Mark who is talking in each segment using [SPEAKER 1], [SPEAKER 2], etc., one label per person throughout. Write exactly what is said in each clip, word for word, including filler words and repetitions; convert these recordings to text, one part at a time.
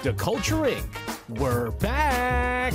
[SPEAKER 1] The Culture Incorporated. We're back!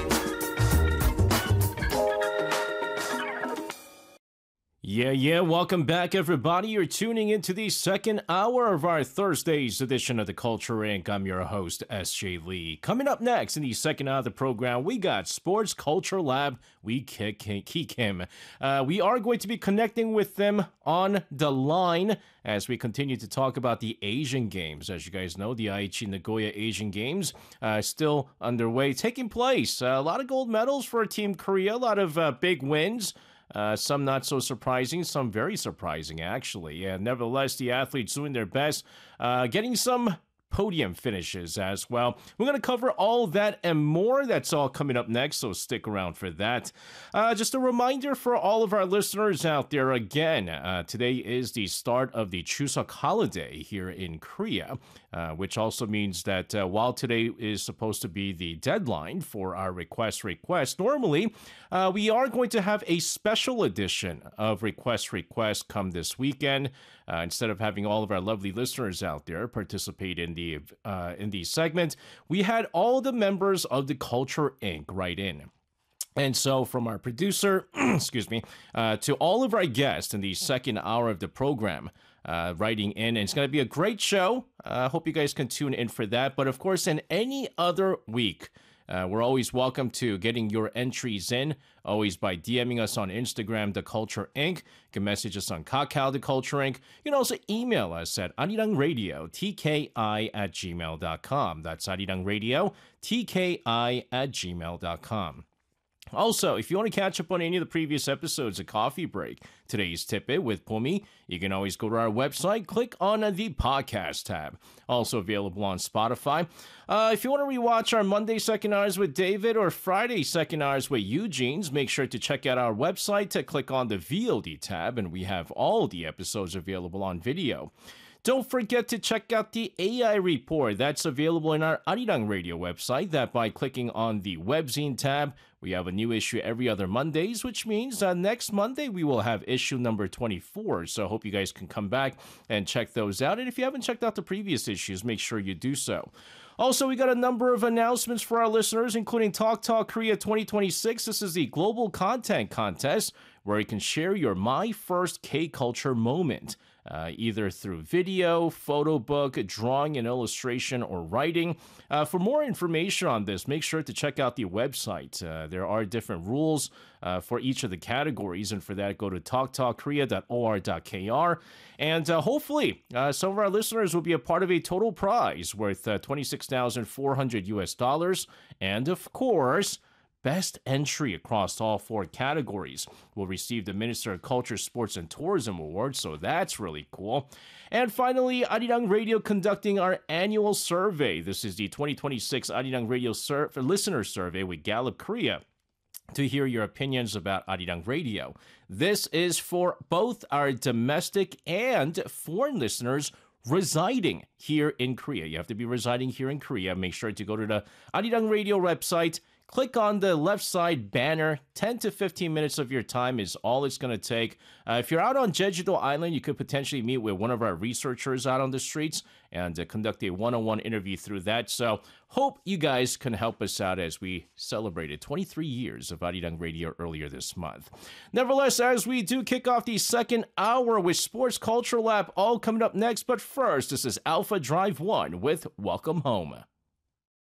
[SPEAKER 1] Yeah, yeah, welcome back everybody. You're tuning into the second hour of our Thursday's edition of The Culture Incorporated. I'm your host, S J Lee. Coming up next in the second hour of the program, we got Sports Culture Lab. We kick, kick him. Uh, we are going to be connecting with them on the line as we continue to talk about the Asian Games. As you guys know, the Aichi Nagoya Asian Games uh, still underway, taking place. Uh, a lot of gold medals for Team Korea, a lot of uh, big wins. Uh, some not so surprising, some very surprising, actually. And nevertheless, the athletes doing their best, uh, getting some podium finishes as well. We're going to cover all that and more. That's all coming up next, so stick around for that. Uh, just a reminder for all of our listeners out there again, uh, today is the start of the Chuseok holiday here in Korea, uh, which also means that uh, while today is supposed to be the deadline for our request request, normally uh, we are going to have a special edition of Request Request come this weekend. Uh, instead of having all of our lovely listeners out there participate in the uh, in the segment, we had all the members of the Culture Incorporated write in. And so from our producer, excuse me, uh, to all of our guests in the second hour of the program, uh, writing in. And it's going to be a great show. I uh, hope you guys can tune in for that. But of course, in any other week, Uh, we're always welcome to getting your entries in, always by DMing us on Instagram, The Culture Incorporated. You can message us on Kakao, The Culture Incorporated. You can also email us at arirangradio, T K I at gmail dot com. That's arirangradio, T K I at gmail dot com. Also, if you want to catch up on any of the previous episodes of Coffee Break, today's Tip-It with Pumi, you can always go to our website, click on the podcast tab. Also available on Spotify. Uh, if you want to rewatch our Monday Second Hours with David or Friday Second Hours with Eugene's, make sure to check out our website to click on the V O D tab, and we have all the episodes available on video. Don't forget to check out the A I report. That's available in our Arirang Radio website. That by clicking on the webzine tab, we have a new issue every other Mondays, which means uh, next Monday we will have issue number twenty-four. So I hope you guys can come back and check those out. And if you haven't checked out the previous issues, make sure you do so. Also, we got a number of announcements for our listeners, including Talk Talk Korea twenty twenty-six. This is the Global Content Contest, where you can share your My First K-Culture moment. Uh, either through video, photo book, drawing and illustration, or writing. Uh, for more information on this, make sure to check out the website. Uh, there are different rules uh, for each of the categories, and for that, go to talk talk korea dot o r dot k r. And uh, hopefully, uh, some of our listeners will be a part of a total prize worth uh, twenty-six thousand four hundred U S dollars, and of course, best entry across all four categories will receive the Minister of Culture, Sports, and Tourism Award, so that's really cool. And finally, Arirang Radio conducting our annual survey. This is the twenty twenty-six Arirang Radio Sur- Listener Survey with Gallup Korea, to hear your opinions about Arirang Radio. This is for both our domestic and foreign listeners residing here in Korea. You have to be residing here in Korea. Make sure to go to the Arirang Radio website, click on the left side banner. ten to fifteen minutes of your time is all it's going to take. Uh, if you're out on Jeju-do Island, you could potentially meet with one of our researchers out on the streets and uh, conduct a one-on-one interview through that. So hope you guys can help us out as we celebrated twenty-three years of Arirang Radio earlier this month. Nevertheless, as we do kick off the second hour with Sports Culture Lab, all coming up next. But first, this is Alpha Drive One with Welcome Home.